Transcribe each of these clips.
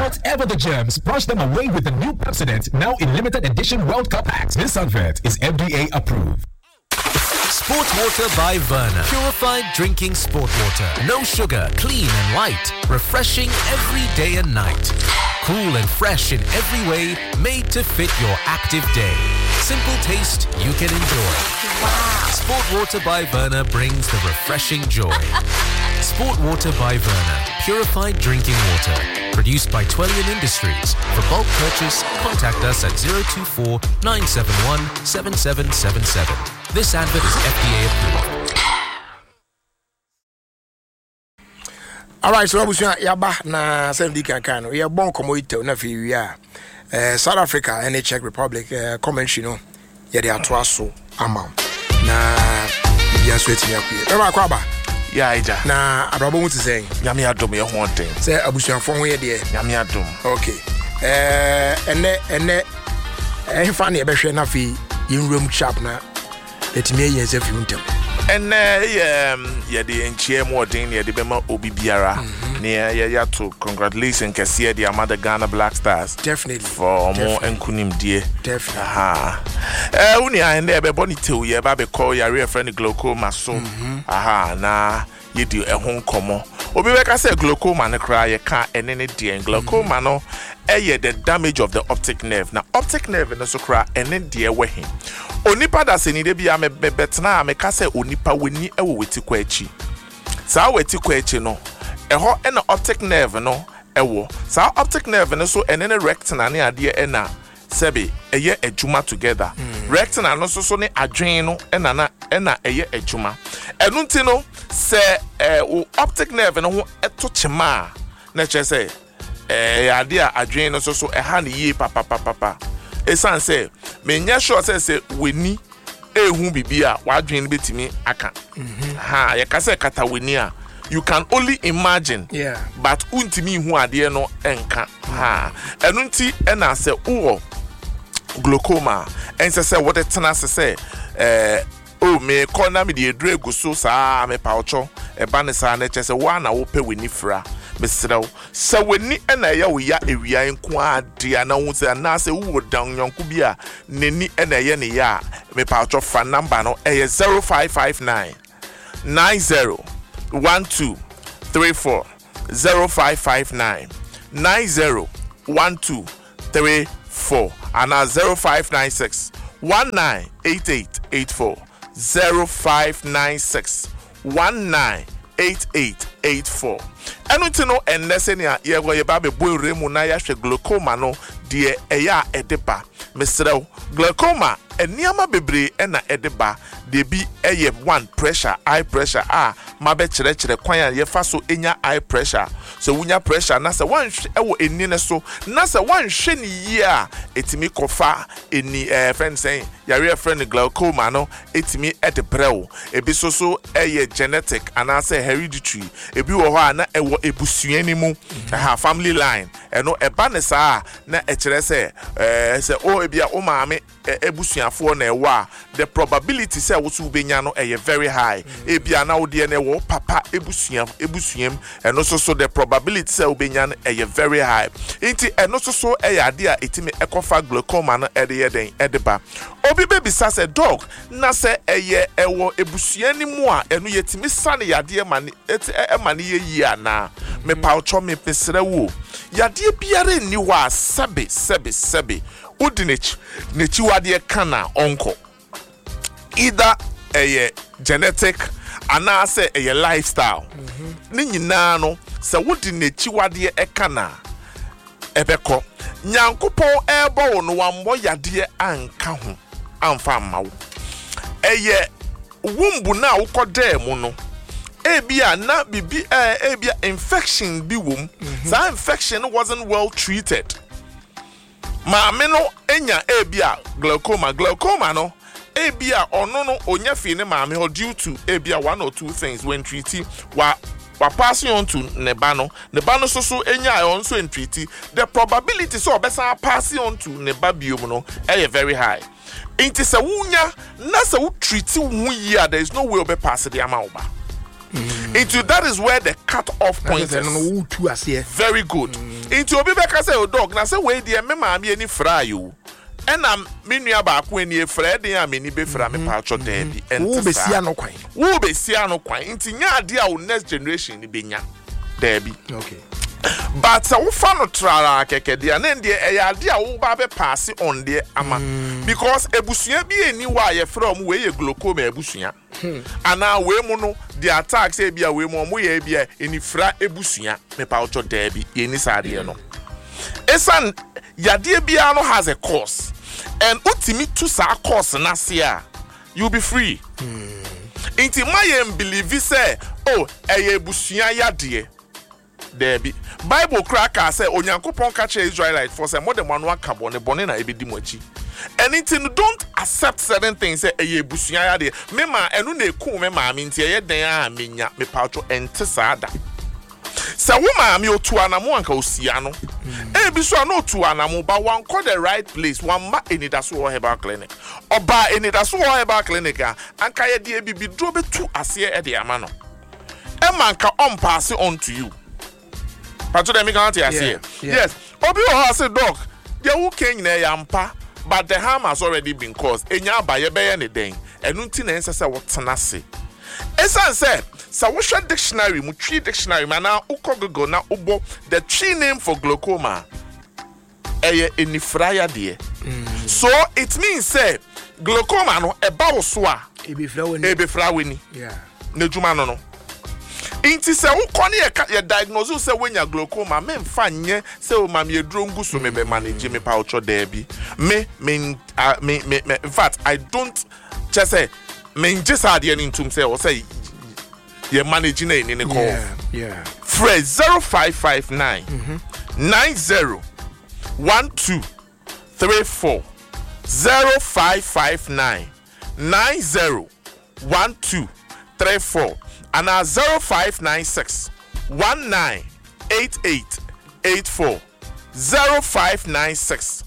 Whatever the germs, brush them away with the new Pepsodent, now in limited edition World Cup packs. This advert is FDA approved. Sport water by Verna. Purified drinking sport water. No sugar, clean and light. Refreshing every day and night. Cool and fresh in every way, made to fit your active day. Simple taste you can enjoy. Wow. Sport water by Verna brings the refreshing joy. Sport water by Verna. Purified drinking water. Produced by Twellian Industries. For bulk purchase, contact us at 024-971-7777. This advert is FDA approved. Alright, so abusia yaba na sendi kankan no. Ya bon komoito na fi wi South Africa and the Czech Republic commentary no. Ya de atoa so ama. Na bia so etimi akue. E ba kwa ba. Ya ija. Na abrabo mu tse nyame adom ye ho den. Se abusuafo ho ye de. Nyame adom. Okay. Ene fa na ye behwe na fi yinwam chap na etimi yen se fi untem. And yeah, the enchie more thing, yeah, the bema obi biara. Yeah, to congratulations, Kessie, the Amada Ghana Black Stars. Definitely. For more enkunim dear. Definitely. Aha. Unia and there be bonito, yeah, baby call your real friend glaucoma so. Aha, na you do a home como. Obi like I said, glaucoma and cry, you can't any dear and glaucoma no. The damage of the optic nerve. Now, optic nerve and also cry and then dear way. Onipa da se ni de bia me betena me ka se onipa weni ewo weti kwachi sa weti kwachi no eho e na optic nerve no ewo sa optic nerve no so ene ne retina ne ade e na sebe eye adwuma together retina no so ne adwen no na eye adwuma enu nti no se optic nerve no ho eto chema na che se ade a adwen no so eha ne yi papa esan say menya sure say weni ehu bibia wadwen betimi aka ha ye ka say kata weni a you can only imagine but untimi hu ade no enka ha enu nti na say wo glaucoma ense say what tena say o me corner me de edregu so sa me paucho e ba ne sa na che say wa na wo pe weni fra Mr. So when ni ena ya we ya ewia nko ade na wo se na se wo dan yonko bia neni ena ye ne ya me pa cho fa number no 0559 901234 0559 901234 and 0596 198884 0596 198884 Enutino enesenia ye go ye ba be boy remu na ya hwe glaucoma no de eya edeba mesrew glaucoma eniama bebre na edeba de bi eye one pressure eye pressure ma be kire kwan ye fa so enya eye pressure so wunya pressure na se wan ewo eni ne so na se wan hwe ni yi a etimi kofa eni friend saying ya real friend glaucoma no etimi edebrew ebi so eye genetic and say hereditary ebi wo ho na ewo ebusuani mu family line eno eba ne saa na ekire se o ebia o maame ebusuafo na ewa the probability say wo so benya no very high ebia na wo de na wo papa ebusuam eno so the probability say wo benya no very high inti eno so ade a etimi ekofa glaucoma no den edeba obi baby say dog na say ewo ebusuani mu a eno yetimi sane yade mane emane ye ana me paucho me pesere wo yade biare ni wa sebe udinech nechi wade kana onko either genetic and say a lifestyle ni nyina no se wodi nechi wade kana ebeko nyankopon ebo no wambo yade anka ho amfa mawo wumbu na ukode mu no ebia na bibi ebia infection bi wom that infection wasn't well treated maame no enya ebia glaucoma no ebia ono no onya fi ne maame ho due to ebia one or two things when treaty wa passing on to nebano so enya on so treaty the probability so obesa passing on to nebabium no very high. Inti se wunya na se wo treat wu yi there is no way obe pass the amount ba Into that is where the cut off point is. Very good. Into obi beka say o dog na say we dey me ma me ani fra you. And me nua ba ko ani fra dey am ani be fra me pa cho dey bi. Wo be sia no kwan. Wo be sia no kwan. Into nya ade a next generation ni be nya. There be. Okay. But so fa no trara keke dia na ndie ade a wo ba be pass on there ama because ebusua bi eni wa ye from we ye glaucoma ebusua ana we mu no the attack say bia we mu ye bia eni fra ebusua me pa ocho there bi ye ni sade no esan yade bia no has a course and utimi to sa course na se a you be free inti my believe say oh eye ebusua yade there be Bible cracker say onyankopon catch Israelite for say more than one carbon bone na ebedi mochi. Anything don't accept certain things say eye busua ya de me ma enu na eku me ma me ntie ye den a menya me pacho ente sada. Say wo ma me otu anamo anka osia no. E bi so na otu anamo ba wan call the right place wan ma enidaso herbal clinic. Oba enidaso herbal clinic a anka ye de bibi dro betu ase e de ama no. E man ka on pass on to you. But to them, yes. Obi o say dog. The who king na yampa, but the harm has already been caused. Enya ba ye be ye ne den. Enu nti na ense se wotena se. Esan say, so we should dictionary, mu tree dictionary, mana uko Google na ubo the tree name for glaucoma. Eye enifraya de. So it means say glaucoma no eba wo so a ebefra weni. Yeah. Ne juma no. Inti se wo kone ye diagnose se wenya glaucoma me mfa nye se o ma me edro ngu so me be manage me pa ocho there bi me in fact I don't just say me just had any intum say o say ye manage na ni call yeah phrase 0559 90 1234 0559 90 1234 and 0596 198884 0596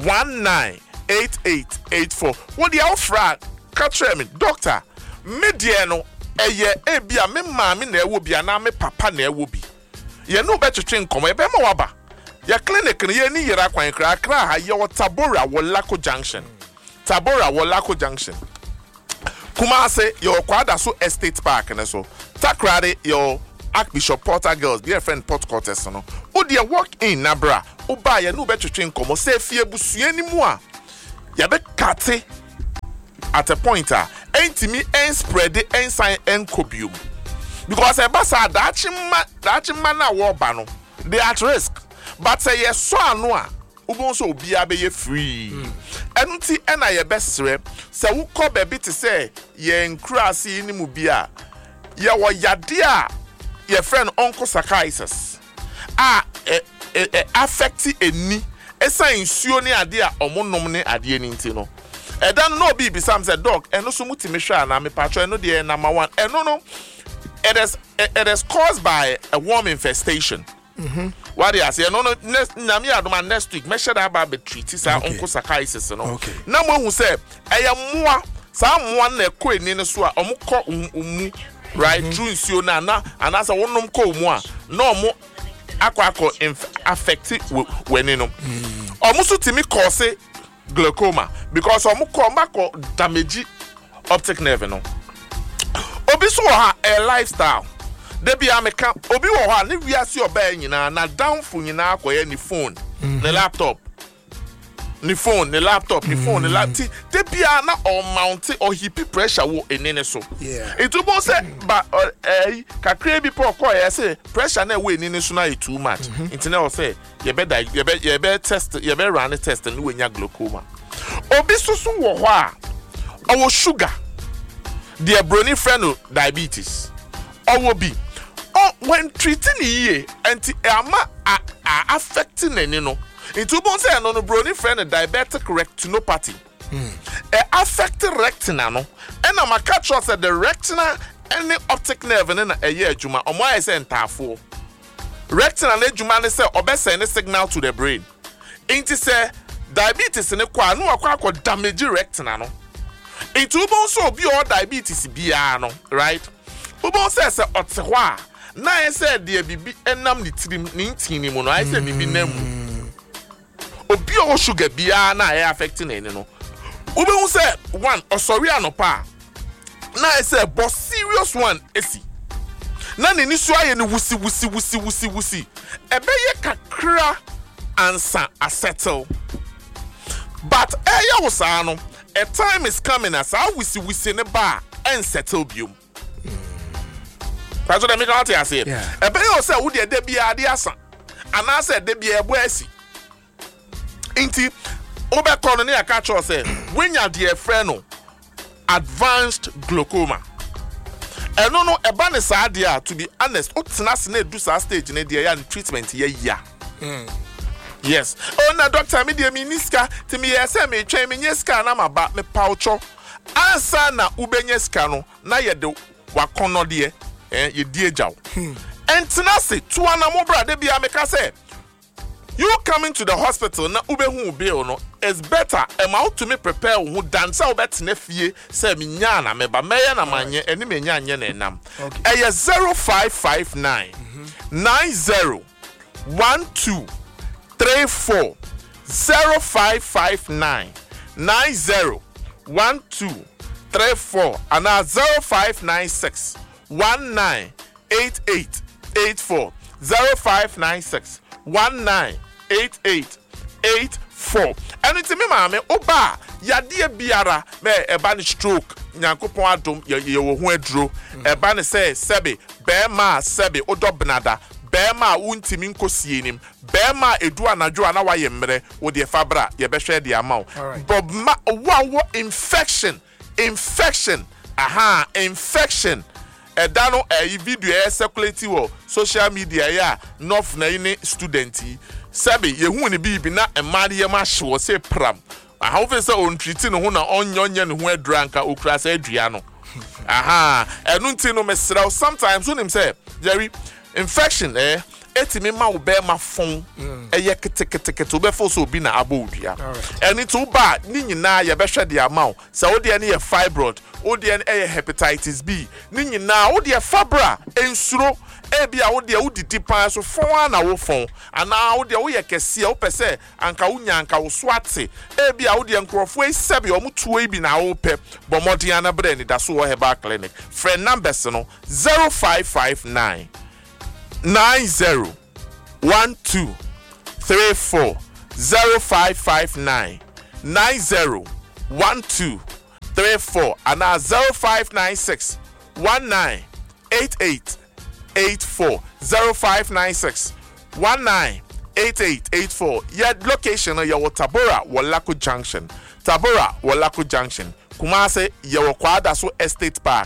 198884. What the offer? Catch me, doctor. Me dear no, eye ebia me mama na ewo bia na me papa na ewo bi. Ye no better train come e be ma waba. Ya clinic ni ye ni yera kwan kra ha ye wo Tabora wo Lako Junction. Tabora wo Lako Junction. Kumase your kwada so estate park and so Takrade your Archbishop Porter Girls dear friend Port Cortes no o dia walk in nabra o ba ye no better train komo say fie busua ni mu a ya be kate at a pointer entimi en spread the ensign encobium because e ba sa dachi ma na wo ba no they at risk but say yes so anu a ubon so obia be ye free enunti ena ye besre se wo ko be bit say ye nkrasi ni mu bia ye wo yade a ye friend uncle psychiatrist affect eni esa nsuo ni ade a omonom ni ade ni nti no dan no bi bisam say dog eno so mutimi hwa na me patro eno de number 1 eno no it is caused by a worm infestation. What they say no next nyame adoma next week me share that about treat sa uncle psychiatrist no na mo hu say eye moa sa moa na ekọ eni ne so a omukọ umu right through nsuo na anasa wonom kọ umu a na omo akọ affect weni no omo so timi cause glaucoma because omo kọ damage optic nerve no obi so ha a lifestyle debi ameka obi wo ha ne wiase oba nyina na downful nyina akoye ni phone ne laptop ni phone ni laptop ni phone ni laptop debi na on mount or hippy pressure wo enene so it will say ba kakre bi po ko ye say pressure na wo enene so na e too much internet say ye be test ye be run test and we nya glaucoma obi so wo ho a owo sugar the brony friend diabetes owo bi when treating ye anti ama affecting any no it will say no brony friend diabetic retinopathy affect retina no and I'm catch us at the retina any optic nerve na eye adwuma omo aye say ntafo retina na adwuma ne say obese any signal to the brain inti say diabetes ne kwa no akwa damage retina no it will so be all diabetes bia no right Ubo says Otswa. Na I said dear bibi enam ni trim ni mo no I said bibi nemu. Obi o sugar bia na e affecting ene no. Ube say one or sorry anopa. Na I said but serious one esi. Na ni so aye ni wusi. Ebeye kakra answer a settle. But eya wosano, a time is coming as I wusi ne ba and settle bium. That's what I make out here say. Ebeye say wo de bia ade asa. And I said de bia eboasi. Inti obe ne aka cho say when your dear friend no advanced glaucoma. Eno no eba ne sa dia to be honest otena se na do sa stage ne dia ya treatment ya. Yes. Oh na doctor me dia miniska ti me yesa me twen me nyeska na maba me paucho ansa na ubenyeska no na ye de wakono de ye die jaw. Entena se to ana mo brade bia me ka say you coming to the hospital na ubehu bill no is better amount to me prepare who dance out bet na fie say me nya na me ba meye na manye eni me nya anye na enam. Eye 0559 90 12 34 0559 90 12 34 and 0596 19 88 84 0596 198884 and it's me mama oba yade biara me eba ni stroke nyankopon adom ye wo ho aduro eba ni say sebe be ma sebe odobnada be ma untimi nkosie nim be ma edu anadwo ana wa ye mmere wo de fabra ye be hwe de amaw bob ma wo infection infection edano video circulate wo social media ya nof na ini student sabe ye hu ne bibi na emade ye ma hye wo se pram how fe say on treat no ho na onyonye ne ho adranka okura sa adua no enu nti no mesraw sometimes when him say Jerry infection etimi ma wo be ma fon eye ketekete be fo so bi na abodua eni to ba ni nyina ye be hwe de amaw se wo de ne ye fibroid wo de ne hepatitis B ni nyina wo de fabra ensuro bia wo de wo didi pan so fon na wo fon ana wo de wo ye kese wo pese anka wo nyanka wo so ate bia wo de nkrofo esebe o mutuo bi na wo pe bomodian na bre ni da so wo heba clinic friend numbers no 0559 90 12 34 0559 90 12 34 and 0596 19 88 84 0596 19 8884 your location your Tabora Wolaku Junction Kumase your Kwadaso Estate Park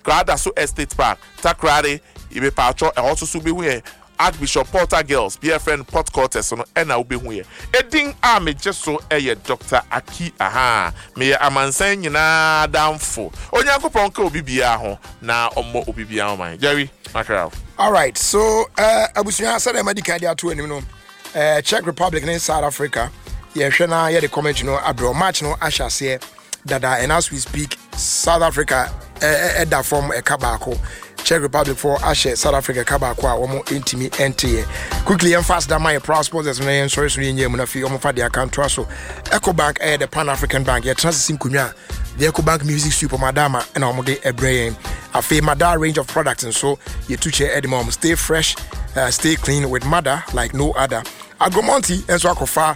Takrade ibe patro also subi hu Archbishop Porter Girls BFN Port Quarters no na obi hu ye edin a me jeso Dr. Aki me amansan nyina damfo onyankopon ka obibia ho na ommo obibia ho man Jerry Mackerel. All right, so abusunya said medical dia to anim no Czech Republic and South Africa ye hwe na ye the comment no abro match no ahyase dada and as we speak South Africa da from a kabako Czech Republic for Ashe South Africa kabako a womo intimi ente quickly and fast that my proud sponsors na yen sorry so yen na fi omo fa the account so EcoBank the Pan African Bank ye transition kunwa the EcoBank Music Super Madama and omo de ebrain a fe Mada range of products and so you two chair at the moment stay fresh stay clean with Mada like no other Agromonti and so akofa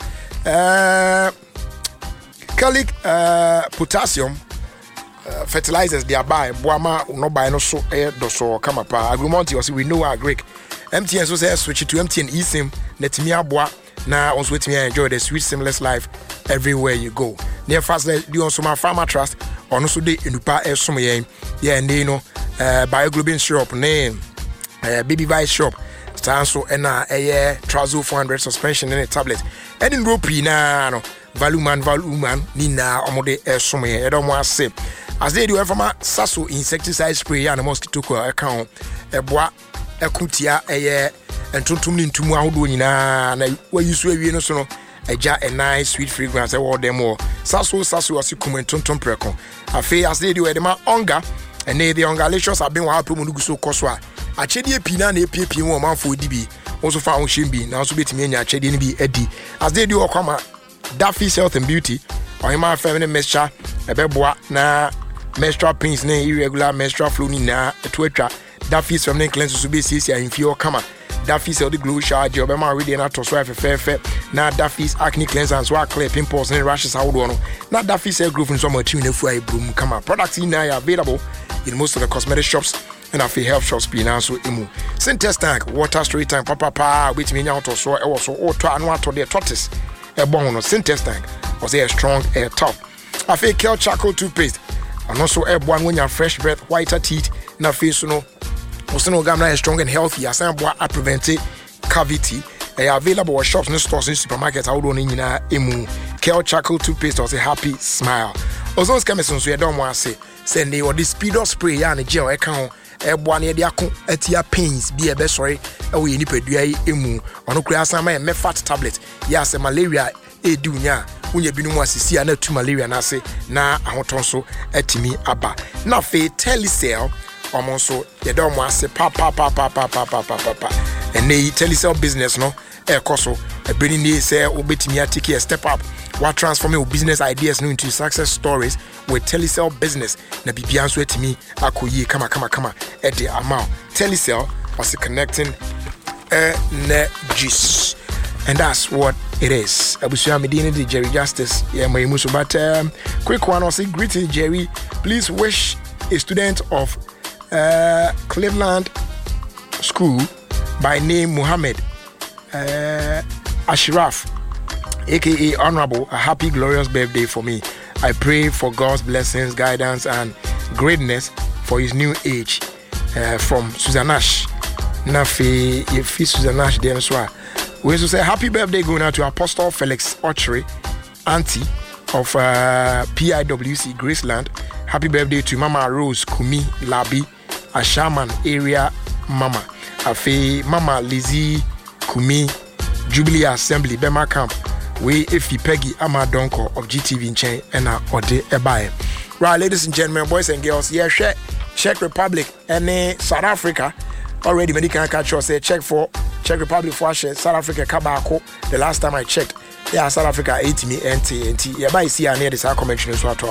Calic potassium fertilizers they are buy boama no buy no so do so kama pa Agromonti was we know our Greek MTN so say switch to MTN eSIM netimi aboa na on switch me enjoy the sweet seamless life everywhere you go near fast do on some farmer trust on so dey enupa esom yen yeah and you know BioGlobin shop name baby vice shop stand so na Trazo 400 suspension in a tablet and in rope na no value man nina omode esom yen e don want say as they do from Sasso insecticide spray and mosquito account eboa ekutia entontum ni ntumu ahodo nyina na wayisu awie no so no eja a nice sweet fragrance all them all Sasso asikum entontom preko afi as they do edema onga and the ungalations have been one promo so coswa. A chedi pina ne PP one man for DB. Also found Shimbi, now so bit me and chedi be Eddie. As they do Okama, Daffy's Health and Beauty, or my feminine mixture, a beboa na menstrual pains, na irregular menstrual flow na a twitter. Daffy's feminine cleanses to be CC in few kama. Daffy's the glow shower job, I'm already not to swear fair. Now Daffy's acne cleanser and swag clear pimples and rashes out one. Now Daffy's hair growth in some tune if I broom come up. Products in now available in most of the cosmetic shops and a few health shops being also imu. Syntex tank, water story time, papa, which mean out or so also auto and water their tortoise. A bone or Syntex tank was a strong air top. A fake Kel charcoal toothpaste and also air one when you have fresh breath, whiter teeth, na face no. Also, Gamma is strong and healthy. As I prevent cavity. They are available at shops and stores in supermarkets. I don't need emu. Kel charcoal toothpaste or a happy smile. Also, chemicals we don't want to say they or the speed of spray and gel account. One year at your pains be a best sorry. Oh, you need to do emu on a class. I'm a mefat tablet. Yes, a malaria a dunya. When you've been once to see another two malaria, and I say, nah, I want also at me abba. Now, for Telecel. Also, you don't want to say papa, and they Telecel business no. Koso, a bringing the say obey me take a step up. What transforming your business ideas no into success stories with Telecel business. Na bibian so to me, akoye kama at the amount. Telecel was connecting energies, and that's what it is. Abusia Medina the Jerry Justice. Yeah, my muso, but quick one. I say greeting Jerry. Please wish a student of Cleveland School by name Muhammad Ashraf, aka Honorable, a happy glorious birthday for me. I pray for God's blessings, guidance and greatness for his new age. From Suzanash Nafi, if Suzanash then so we also say happy birthday going out to Apostle Felix Ochre, auntie of PIWC Graceland. Happy birthday to Mama Rose Kumi Labi, a shaman area mama. Afe Mama Lizzie Kumi, Jubilee Assembly, Bema Camp. We Ifi Peggy Amadonko of GTV in Chain and Ode Ebae. Right, ladies and gentlemen, boys and girls, yeah, Czech Republic and South Africa. Already, medical catch us say Czech Republic for South Africa Kabako. The last time I checked, yeah, South Africa 80 me NT. Yeah, by see near this convention as well.